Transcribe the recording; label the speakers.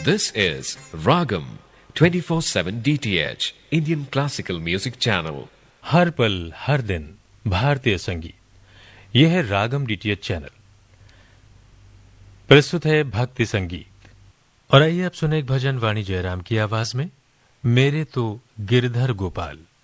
Speaker 1: This is Ragam 24/7 DTH Indian Classical Music Channel.
Speaker 2: हर पल हर दिन भारतीय संगीत। यह है रागम डीटीएच चैनल। प्रस्तुत है भक्ति संगीत। और आइए अब सुने एक भजन वाणी जयराम की आवाज में, मेरे तो गिरधर गोपाल।